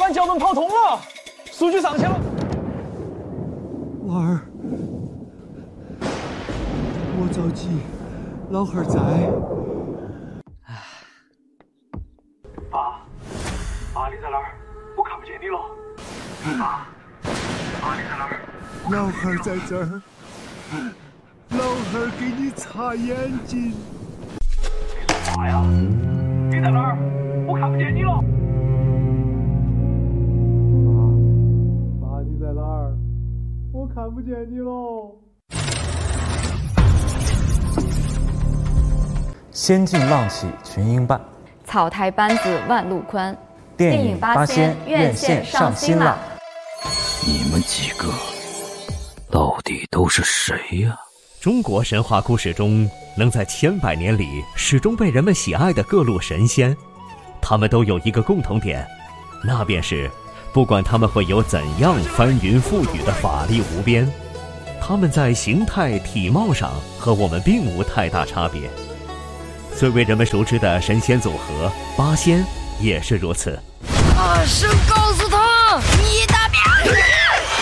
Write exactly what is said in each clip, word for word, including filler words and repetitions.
班交通炮通了，数据上去了。 娃儿，莫着急，老汉儿在。 爸，爸你在哪儿？我看不见你了。爸，爸你在哪儿？ 老汉儿在这儿，老汉儿给你擦眼睛。 你说啥呀？你在哪儿？我看不见你了。爸，爸你在哪儿？我看不见你喽。 仙境浪起群英伴， 草台班子万路宽。 电影八仙院线上新了。 你们几个到底都是谁呀？ 中国神话故事中能在千百年里始终被人们喜爱的各路神仙，他们都有一个共同点，那便是不管他们会有怎样翻云覆雨的法力无边，他们在形态体貌上和我们并无太大差别。最为人们熟知的神仙组合八仙也是如此。 大声告诉他，你的名字。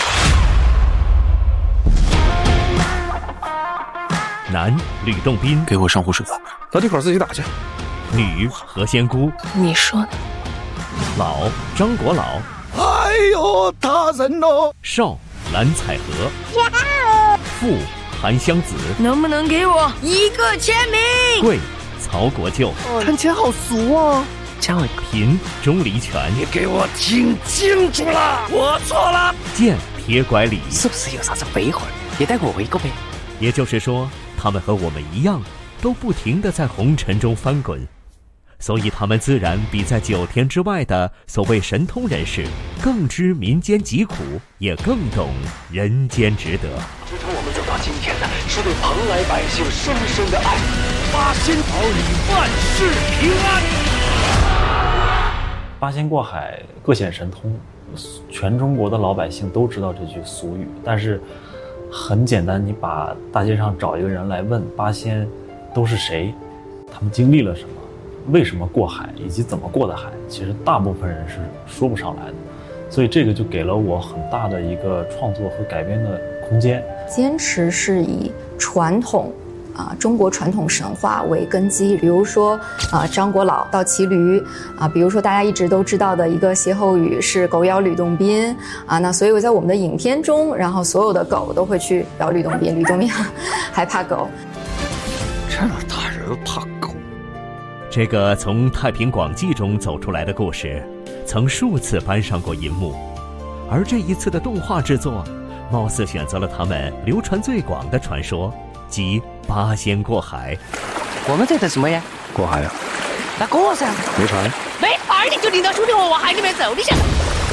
男吕洞宾， 给我上壶水吧，老弟口自己打去。 女何仙姑， 你说呢？ 老张国老， 哎呦，大人哦！ 少蓝采和，妇韩湘子， 能不能给我一个签名？ 贵曹国舅， 看起来好俗哦。 姜伟贫钟离权， 你给我听清楚了，我错了。 剑铁拐李， 是不是有啥子废话？也带我一个呗。 也就是说，他们和我们一样，都不停地在红尘中翻滚，所以他们自然比在九天之外的所谓神通人士更知民间疾苦，也更懂人间值得。 支撑我们走到今天的是对蓬莱百姓深深的爱。八仙保你万事平安。 八仙过海，各显神通，全中国的老百姓都知道这句俗语，但是很简单，你把大街上找一个人来问八仙都是谁，他们经历了什么，为什么过海，以及怎么过的海，其实大部分人是说不上来的。所以这个就给了我很大的一个创作和改编的空间。 坚持是以传统啊，中国传统神话为根基，比如说啊，张国老倒骑驴啊，比如说大家一直都知道的一个歇后语是狗咬吕洞宾啊，那所以我在我们的影片中，然后所有的狗都会去咬吕洞宾，吕洞宾还怕狗。 这大人怕狗。 这个从《太平广记》中走出来的故事，曾数次搬上过银幕，而这一次的动画制作，貌似选择了他们流传最广的传说，即八仙过海。 我们在等什么呀？ 过海呀？ 那过噻。 没船？ 没法，你就领着兄弟我往海里面走，你想？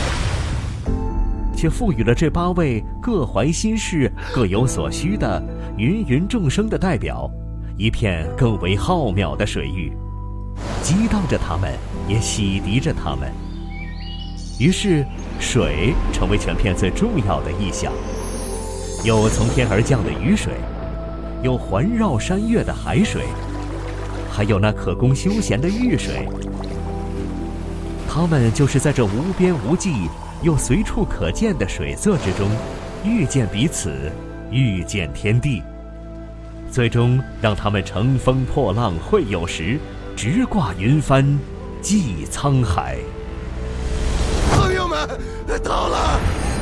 却赋予了这八位各怀心事、各有所需的芸芸众生的代表，一片更为浩渺的水域，激荡着他们，也洗涤着他们。于是，水成为全片最重要的意象。有从天而降的雨水，有环绕山岳的海水，还有那可供休闲的浴水。他们就是在这无边无际又随处可见的水色之中，遇见彼此，遇见天地，最终让他们乘风破浪会有时，直挂云帆济沧海。 朋友们，到了！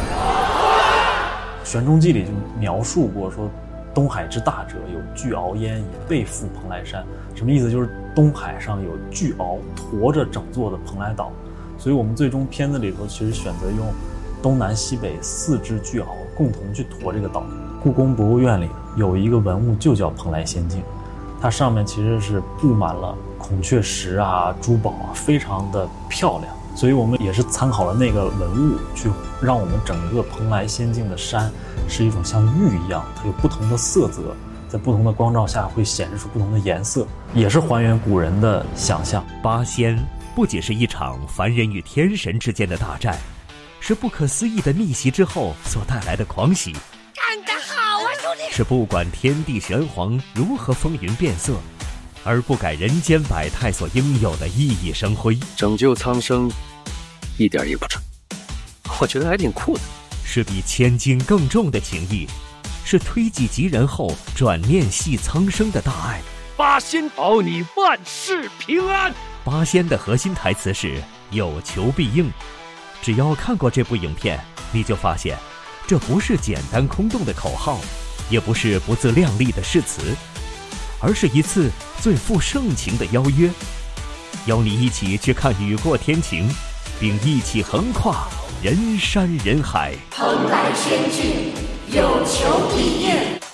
《玄中记》里就描述过说，东海之大者，有巨鳌焉，以背负蓬莱山。什么意思？就是东海上有巨鳌驮着整座的蓬莱岛。所以我们最终片子里头其实选择用东南西北四只巨鳌共同去驮这个岛。故宫博物院里有一个文物就叫蓬莱仙境，它上面其实是布满了孔雀石啊、珠宝啊，非常的漂亮。所以我们也是参考了那个文物，去让我们整个蓬莱仙境的山是一种像玉一样，它有不同的色泽，在不同的光照下会显示出不同的颜色，也是还原古人的想象。 八仙不仅是一场凡人与天神之间的大战，是不可思议的逆袭之后所带来的狂喜。 干得好啊，兄弟！ 是不管天地玄黄如何风云变色，而不改人间百态所应有的熠熠生辉。 拯救苍生，一点也不蠢。 我觉得还挺酷的。 是比千斤更重的情谊，是推己及人后转念系苍生的大爱。 八仙保你万事平安。 八仙的核心台词是有求必应。只要看过这部影片，你就发现这不是简单空洞的口号，也不是不自量力的誓词，而是一次最富盛情的邀约，邀你一起去看雨过天晴，并一起横跨人山人海。 蓬莱仙境，有求必应。